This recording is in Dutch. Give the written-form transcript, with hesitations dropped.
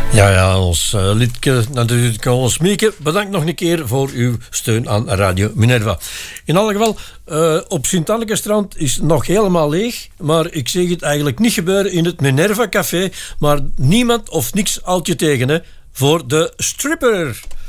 Ja, ons liedje natuurlijk, ons Mieke. Bedankt nog een keer voor uw steun aan Radio Minerva. In alle geval, op Sint-Annekestrand is nog helemaal leeg. Maar ik zeg het eigenlijk niet gebeuren in het Minerva Café. Maar niemand of niks altje tegen, hè. Voor de stripper.